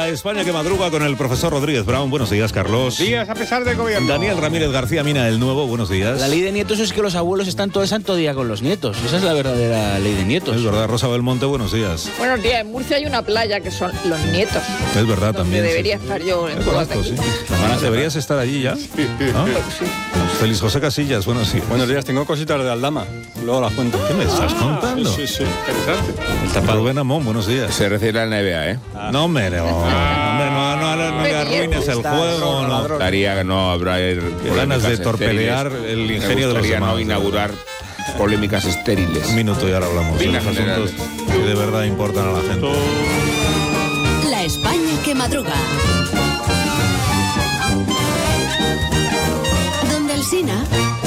La España que madruga con el profesor Rodríguez Brown. Buenos días, Carlos. Días a pesar del gobierno. Daniel Ramírez García Mina, el nuevo. Buenos días. La ley de nietos es que los abuelos están todo el santo día con los nietos. Esa es la verdadera ley de nietos. Es verdad, Rosa Belmonte, buenos días. Buenos días. En Murcia hay una playa que son Los Nietos. Es verdad también. Debería sí. estar yo en Conozco, sí. Deberías estar allí ya. ¿No? Sí. Feliz José Casillas, buenos días. Buenos días, tengo cositas de Aldama. Luego las cuento. ¿Qué me estás contando? Sí, interesante. El tapado Rubén Amón, buenos días. Se recibe la NBA, ¿eh? No, hombre, no me arruines el juego. No. Daría que no habrá Ganas de torpedear el ingenio de los demás. No inaugurar polémicas estériles. Un minuto y ahora hablamos de los asuntos que de verdad importan a la gente. La España que madruga. Donde Alsina